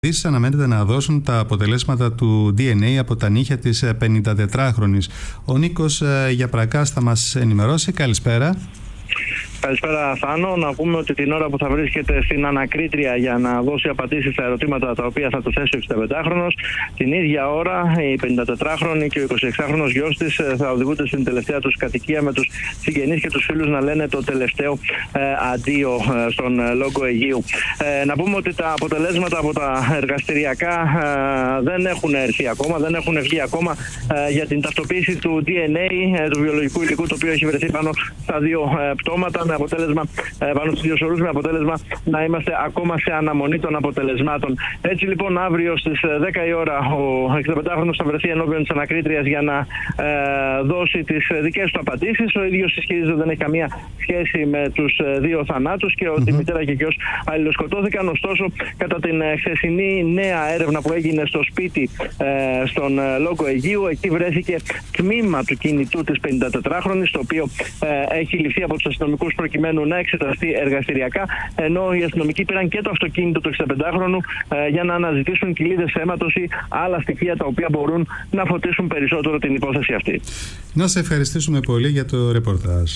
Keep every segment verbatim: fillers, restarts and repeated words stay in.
Επίσης αναμένεται να δώσουν τα αποτελέσματα του ντι εν έι από τα νύχια της πενηντατετράχρονης. Ο Νίκος Γιαπρακάς θα μας ενημερώσει. Καλησπέρα. Καλησπέρα, Θάνο. Να πούμε ότι την ώρα που θα βρίσκεται στην ανακρίτρια για να δώσει απαντήσεις στα ερωτήματα τα οποία θα του θέσει ο εξηνταπεντάχρονος, την ίδια ώρα η πενηντατετράχρονη και ο εικοσιεξάχρονος γιος της θα οδηγούνται στην τελευταία τους κατοικία με τους συγγενείς και τους φίλους να λένε το τελευταίο ε, αντίο ε, στον Λόγκο Αιγαίου. Ε, να πούμε ότι τα αποτελέσματα από τα εργαστηριακά ε, δεν έχουν έρθει ακόμα, δεν έχουν βγει ακόμα ε, για την ταυτοποίηση του ντι εν έι, ε, του βιολογικού υλικού, το οποίο έχει βρεθεί πάνω στα δύο ε, πτώματα. Με αποτέλεσμα, πάνω στους δύο σωρούς, με αποτέλεσμα να είμαστε ακόμα σε αναμονή των αποτελεσμάτων. Έτσι λοιπόν, αύριο στις δέκα η ώρα ο εξηνταπεντάχρονος θα βρεθεί ενώπιον της ανακρίτριας για να ε, δώσει τις δικές του απαντήσεις. Ο ίδιος ισχυρίζεται ότι δεν έχει καμία σχέση με τους δύο θανάτους και ότι η mm-hmm. μητέρα και γιος αλληλοσκοτώθηκαν. Ωστόσο, κατά την χθεσινή νέα έρευνα που έγινε στο σπίτι ε, στον Λόγκο Αιγαίου, εκεί βρέθηκε τμήμα του κινητού της πενηντατετράχρονης, το οποίο ε, έχει ληφθεί από τους αστυνομικούς προκειμένου να εξεταστεί εργαστηριακά, ενώ οι αστυνομικοί πήραν και το αυτοκίνητο του εξηνταπεντάχρονου ε, για να αναζητήσουν κοιλίδες αίματος ή άλλα στοιχεία τα οποία μπορούν να φωτίσουν περισσότερο την υπόθεση αυτή. Να σε ευχαριστήσουμε πολύ για το ρεπορτάζ.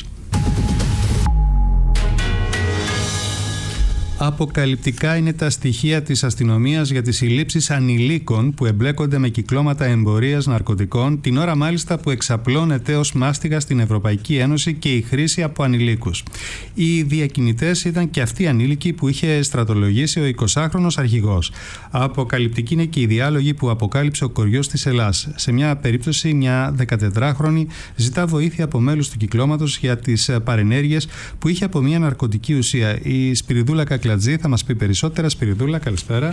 Αποκαλυπτικά είναι τα στοιχεία της αστυνομίας για τις συλλήψεις ανηλίκων που εμπλέκονται με κυκλώματα εμπορίας ναρκωτικών, την ώρα μάλιστα που εξαπλώνεται ως μάστιγα στην Ευρωπαϊκή Ένωση και η χρήση από ανηλίκους. Οι διακινητές ήταν και αυτοί οι ανήλικοι που είχε στρατολογήσει ο εικοσάχρονος αρχηγός. Αποκαλυπτική είναι και οι διάλογοι που αποκάλυψε ο κοριός της Ελλάς. Σε μια περίπτωση, μια δεκατετράχρονη ζητά βοήθεια από μέλους του κυκλώματος για τις παρενέργειες που είχε από μια ναρκωτική ουσία. Η Σπυριδούλα Κακλατζή θα μας πει περισσότερα. Σπυριδούλα, καλησπέρα.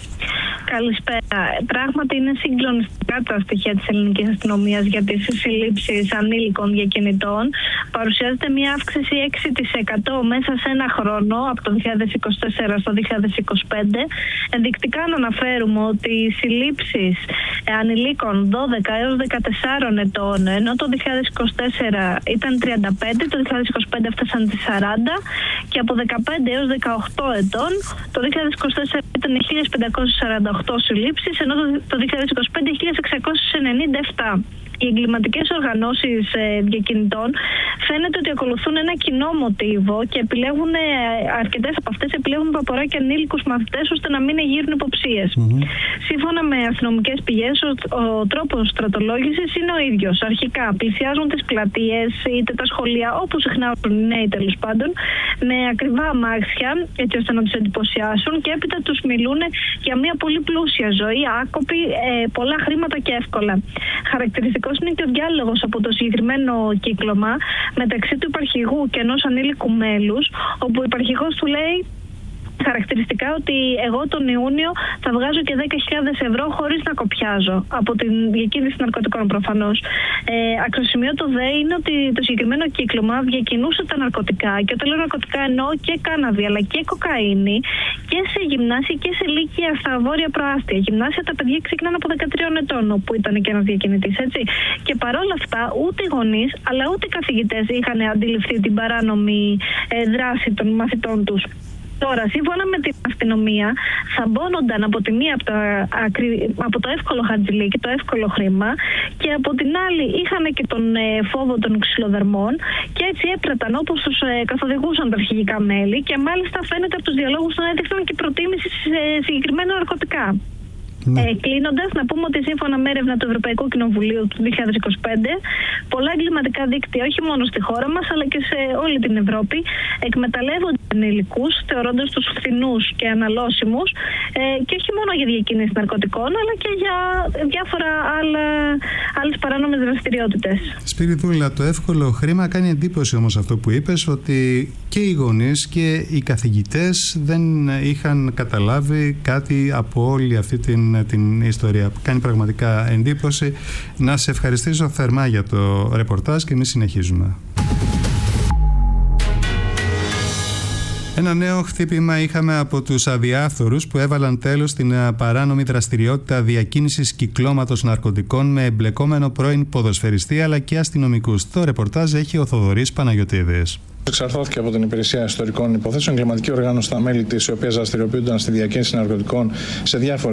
Καλησπέρα. Πράγματι είναι συγκλονιστικά τα στοιχεία της ελληνικής αστυνομίας για τις συλλήψεις ανήλικων διακινητών. Παρουσιάζεται μια αύξηση έξι τοις εκατό μέσα σε ένα χρόνο, από το δύο χιλιάδες είκοσι τέσσερα στο δύο χιλιάδες είκοσι πέντε. Ενδεικτικά να αναφέρουμε ότι οι συλλήψεις ανηλίκων δώδεκα έως δεκατεσσάρων ετών, ενώ το δύο χιλιάδες είκοσι τέσσερα ήταν τριάντα πέντε, το δύο χιλιάδες είκοσι πέντε έφτασαν τις σαράντα και από δεκαπέντε έως δεκαοκτώ ετών το δύο χιλιάδες είκοσι τέσσερα ήταν χίλια πεντακόσιες σαράντα οκτώ συλλήψεις, ενώ το δύο χιλιάδες είκοσι πέντε χίλια εξακόσιες ενενήντα επτά. Οι εγκληματικές οργανώσεις ε, διακινητών φαίνεται ότι ακολουθούν ένα κοινό μοτίβο και επιλέγουν, ε, αρκετές από αυτές επιλέγουν παποράκια ανήλικους μαθητές ώστε να μην εγείρουν υποψίες. Mm-hmm. Σύμφωνα με αστυνομικές πηγές, ο, ο τρόπος στρατολόγησης είναι ο ίδιος. Αρχικά πλησιάζουν τις πλατείες είτε τα σχολεία, όπου συχνά οι νέοι τέλος πάντων, με ακριβά αμάξια, έτσι ώστε να τους εντυπωσιάσουν, και έπειτα τους μιλούν για μια πολύ πλούσια ζωή, άκοπη, ε, πολλά χρήματα και εύκολα. Χαρακτηριστικό είναι και ο διάλογος από το συγκεκριμένο κύκλωμα μεταξύ του υπαρχηγού και ενός ανήλικου μέλους, όπου ο υπαρχηγός του λέει χαρακτηριστικά ότι εγώ τον Ιούνιο θα βγάζω και δέκα χιλιάδες ευρώ χωρίς να κοπιάζω από την διακίνηση ναρκωτικών προφανώς. Ε, Αξιοσημείωτο δε είναι ότι το συγκεκριμένο κύκλωμα διακινούσε τα ναρκωτικά, και όταν λέω ναρκωτικά εννοώ και κάναβη αλλά και κοκαίνη, και σε γυμνάσια και σε λύκεια στα βόρεια προάστια. Γυμνάσια τα παιδιά ξεκινάνε από δεκατρία ετών, όπου ήταν και ένας διακινητής, έτσι. Και παρόλα αυτά ούτε οι γονείς αλλά ούτε οι καθηγητές είχαν αντιληφθεί την παράνομη ε, δράση των μαθητών τους. Τώρα, σύμφωνα με την αστυνομία, θαμπώνονταν από τη μία από, από το εύκολο χατζηλίκι, το εύκολο χρήμα, και από την άλλη είχαν και τον ε, φόβο των ξυλοδαρμών, και έτσι έπραταν όπως τους ε, καθοδηγούσαν τα αρχηγικά μέλη, και μάλιστα φαίνεται από τους διαλόγους να έδειξαν και προτίμηση σε συγκεκριμένα ναρκωτικά. Ναι. Ε, Κλείνοντας, να πούμε ότι σύμφωνα με έρευνα του Ευρωπαϊκού Κοινοβουλίου του δύο χιλιάδες είκοσι πέντε, πολλά εγκληματικά δίκτυα, όχι μόνο στη χώρα μας αλλά και σε όλη την Ευρώπη, εκμεταλλεύονται ανηλικούς, θεωρώντας τους φθηνούς και αναλώσιμους, ε, και όχι μόνο για διακίνηση ναρκωτικών, αλλά και για διάφορα άλλα, άλλες παράνομες δραστηριότητες. Σπυριδούλα, το εύκολο χρήμα κάνει εντύπωση όμως αυτό που είπες, ότι και οι γονείς και οι καθηγητές δεν είχαν καταλάβει κάτι από όλη αυτή την την ιστορία. Κάνει πραγματικά εντύπωση. Να σε ευχαριστήσω θερμά για το ρεπορτάζ και εμείς συνεχίζουμε. Ένα νέο χτύπημα είχαμε από τους αδιάφθορους που έβαλαν τέλος στην παράνομη δραστηριότητα διακίνησης κυκλώματος ναρκωτικών με εμπλεκόμενο πρώην ποδοσφαιριστή αλλά και αστυνομικούς. Το ρεπορτάζ έχει ο Θοδωρής Παναγιωτίδης. Εξαρθώθηκε από την Υπηρεσία Ιστορικών Υποθέσεων εγκληματική οργάνωση στα μέλη της, η οποία δραστηριοποιούνταν στη διακίνηση ναρκωτικών σε διάφορες